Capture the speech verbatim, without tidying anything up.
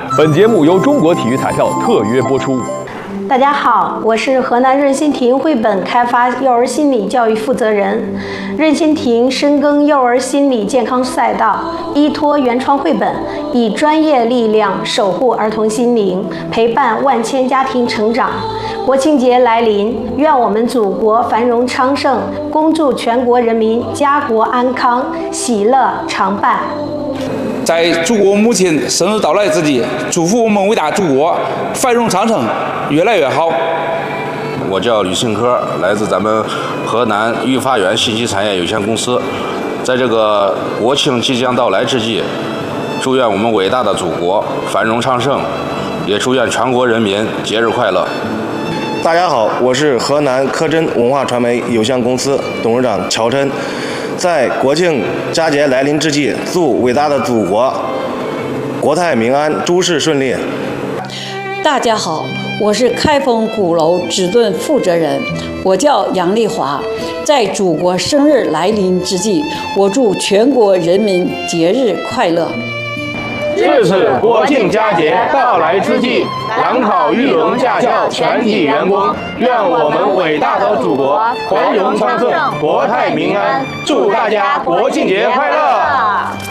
本节目由中国体育彩票特约播出。 大家好，我是河南任心亭绘本开发幼儿心理教育负责人。任心亭深耕幼儿心理健康赛道，依托原创绘本，以专业力量守护儿童心灵，陪伴万千家庭成长。国庆节来临，愿我们祖国繁荣昌盛，恭祝全国人民家国安康，喜乐常伴。 在祖国母亲生日到来之际，祝福我们伟大祖国繁荣昌盛，越来越好。 我叫吕新科，来自咱们河南御发园信息产业有限公司。在这个国庆即将到来之际，祝愿我们伟大的祖国繁荣昌盛，也祝愿全国人民节日快乐。 大家好，我是河南科真文化传媒有限公司董事长乔琛。在国庆佳节来临之际，祝伟大的祖国国泰民安，诸事顺利。 大家好，我是开封鼓楼止顿负责人，我叫杨丽华。在祖国生日来临之际，我祝全国人民节日快乐。 至此国庆佳节到来之际，杨考玉龙驾校全体员工，愿我们伟大的祖国繁荣昌盛，国泰民安，祝大家国庆节快乐！